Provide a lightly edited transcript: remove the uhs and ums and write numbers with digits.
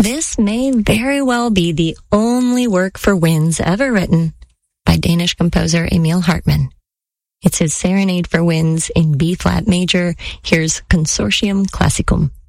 This may very well be the only work for winds ever written by Danish composer Emil Hartmann. It's his Serenade for Winds in B-flat major. Here's Consortium Classicum.